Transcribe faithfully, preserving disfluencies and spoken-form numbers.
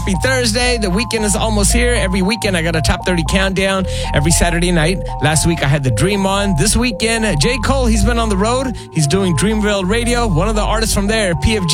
Happy Thursday. The weekend is almost here. Every weekend I got a top thirty countdown every Saturday night. Last week I had The Dream on. This weekend, J. Cole, he's been on the road. He's doing Dreamville Radio. One of the artists from there, P F G.